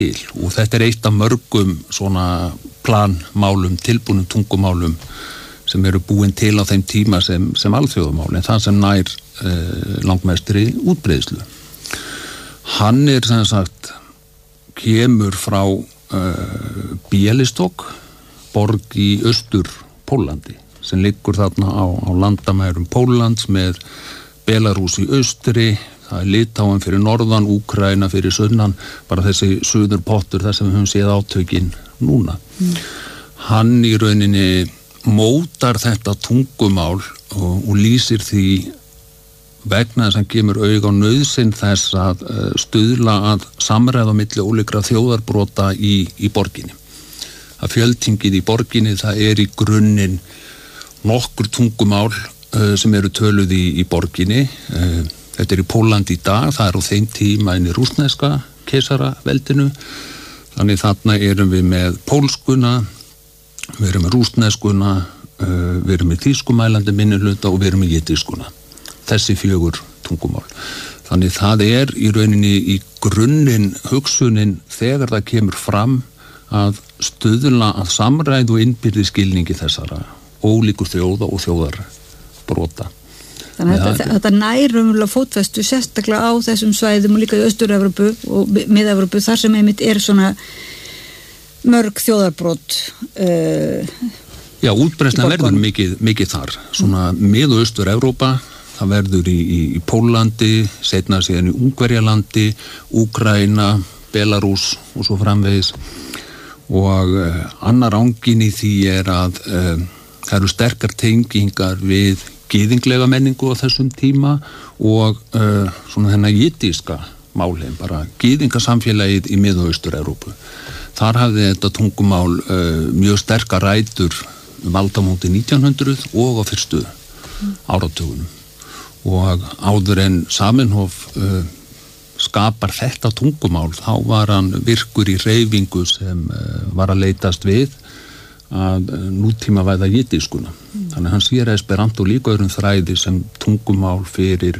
til og þetta eitt af mörgum svona planmálum, tilbúnum tungumálum sem eru búin til á þeim tíma sem alþjóðamál, en það sem nær langmestri útbreiðslu. Hann sem sagt kemur frá Białystok, borg í Austur-Pólandi sem liggur þarna á landamærum Póllands með Belarús í austri, það Litáen fyrir norðan, Úkraína fyrir sunnan, bara þessi suðurpottur þar sem við höfum séð átökin núna. Hann í rauninni mótar þetta tungumál og lýsir því vegna þess að hann kemur auga á nauðsyn þess að stuðla að samræða milli ólíkra þjóðarbrota í borginni. Að fjöltingið í borginni, það í grunninn nokkur tungumál sem eru töluð í borginni. Þetta í Pólland í dag, það á þeim tíma inn í rússneska keisaraveldinu. Þannig þarna erum við með pólskuna, við erum með rússneskuna, við erum með þýskumælandi minnihluta og við erum með jiddískuna. Þessi 4 tungumál. Þannig það í rauninni í grunninn hugsunin þegar það kemur fram að stuðla að samræðu og innbyrði skilningi þessara ólíku þjóða og þjóðarbrota. Þannig að þetta nærumlega fótfestu sérstaklega á þessum svæðum og líka í Austur-Evrópu og Mið-Evrópu þar sem einmitt svona mörg þjóðarbrot. Já, útbreiðslan verður mikið þar. Svona Mið- og Austur-Evrópa, það verður í Póllandi, seinna síðan í Ungverjalandi, Úkraína, Belarús og svo framvegis. Og annar angin í því að það eru sterkar tengingar við gyðinglega menningu á þessum tíma og svona þennan jiddíska málheim, bara gyðingasamfélagið í Mið- og Austur-Evrópu. Þar hafði þetta tungumál mjög sterkar rætur aldamóti 1900 og á fyrstu áratugunum. Og áður en Zamenhof skapar þetta tungumál, þá var hann virkur í hreyfingu sem var að leitast við að nútímavæða jiddískuna. Þannig að hann sér esperanto líka öðrum þræði sem tungumál fyrir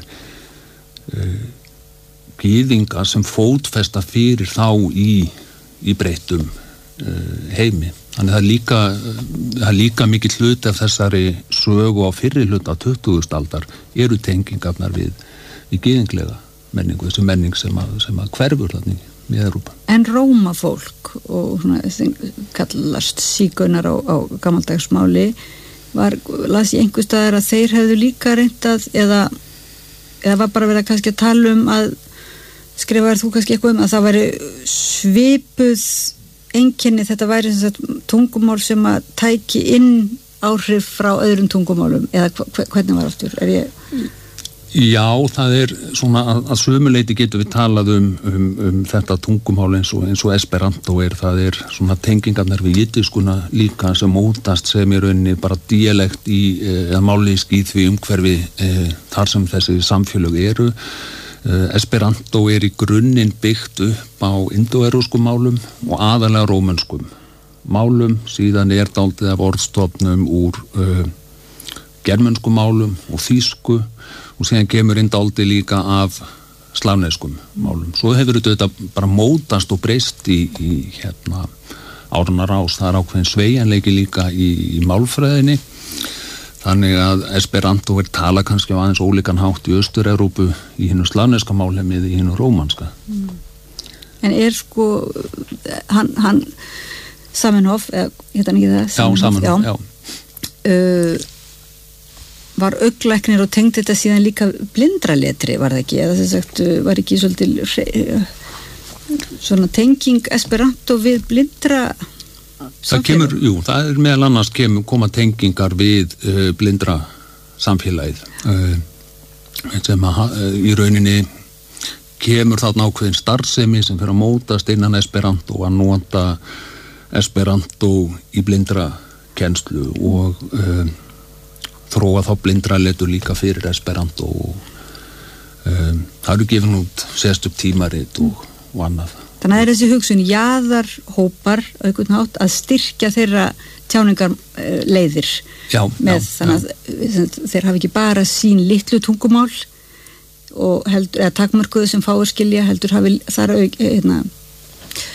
gyðinga sem fótfesta fyrir þá í breyttum heimi. Þannig það er líka mikill hluti af þessari sögu á fyrri hluta 20. aldar eru tengingarnar við gyðinglega menningu, þessi menning sem að hverfur þannig í Evrópa. En rómafólk og kallast sígaunar á gamaldagsmáli las ég einhvers staðar að þeir hefðu líka reyndað eða var bara verið að kannski að tala að skrifaðir þú kannski eitthvað að það væri svipuð einkenni, þetta væri tungumál sem að tæki inn áhrif frá öðrum tungumálum eða hvernig var aftur? Já, það svona að sumuleyti getum við talað um þetta tungumál eins og esperanto það svona tengingarnar við jiddískuna líka sem mótast sem í rauninni bara dialekt eða mállýsk í því umhverfi þar sem þessi samfélög eru. Esperanto í grunninn byggt upp á indóevrópskum málum og aðalega rómönskum málum, síðan dálítið af orðstofnum úr germönskum málum og þýsku og síðan kemur dálítið líka af slavneskum málum. Svo hefur þetta bara mótast og breyst í áranna rás. Það ákveðin sveigjanleiki líka í málfræðinni. Þannig að esperanto tala kannski á aðeins ólíkan hátt í Austur-Evrópu í hinu slavneska málheimi eða í hinu rómanska. En hann Zamenhof, heit hann ekki það? Já, Zamenhof, já. Var augnlæknir og tengdi þetta síðan líka blindraletri, var það ekki? Eða þess að var ekki svolítið svona tenging esperanto við blindra samfélag? Það meðal annars koma tengingar við blindra samfélagið sem í rauninni kemur þarna ákveðin starfsemi sem fyrir að mótast innan esperanto og að nota esperanto í blindra kennslu og þróa þá blindraletur líka fyrir esperanto og það eru gefin út sérstök tímarit og annað. Þannig að þessi hugsun jaðarhópar einhvern hátt að styrkja þeirra tjáningar leiðir þannig að þeir hafi ekki bara sín litlu tungumál og heldur, eða takmörkuðu sem fáir skilja heldur hafi þar